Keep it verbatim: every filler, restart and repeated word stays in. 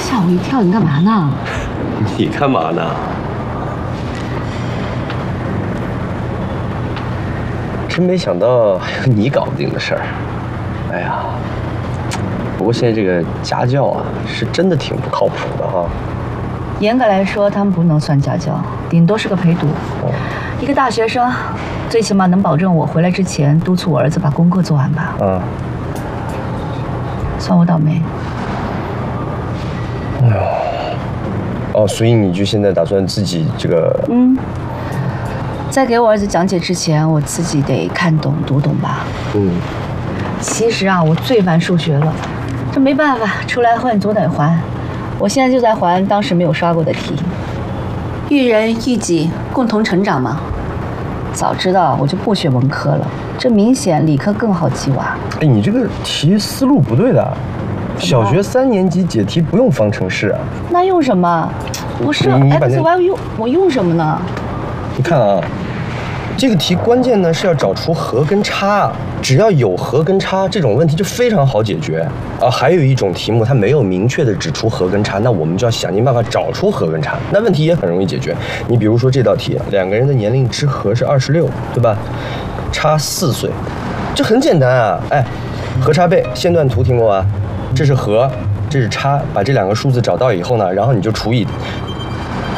吓我一跳，你干嘛呢？ 你干嘛呢？真没想到还有你搞不定的事儿。哎呀，不过现在这个家教啊，是真的挺不靠谱的哈。 严格来说，他们不能算家教，顶多是个陪读。哦、一个大学生，最起码能保证我回来之前督促我儿子把功课做完吧。 嗯。 算我倒霉。 哎呦。哦，所以你就现在打算自己这个…… 嗯。在给我儿子讲解之前，我自己得看懂、读懂吧。 嗯。 其实啊，我最烦数学了，这没办法，出来混总得还。我现在就在还当时没有刷过的题。育人育己，共同成长嘛。早知道我就不学文科了，这明显理科更好记娃。 哎，你这个题思路不对的。小学三年级解题不用方程式啊。 那用什么？我是 x y 用，我用什么呢？ 你看啊，这个题关键呢是要找出和跟差，只要有和跟差，这种问题就非常好解决啊。还有一种题目它没有明确的指出和跟差，那我们就要想尽办法找出和跟差，那问题也很容易解决。你比如说这道题，两个人的年龄之和是二十六，对吧？差四岁，这很简单啊。哎，和差倍线段图听过吗？这是和。这是差，把这两个数字找到以后呢，然后你就除以